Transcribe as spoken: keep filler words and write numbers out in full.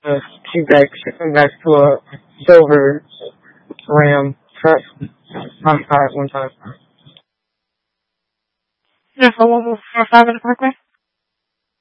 a two back back to a silver Ram truck on fire at one time. Just a little for five minute parkway.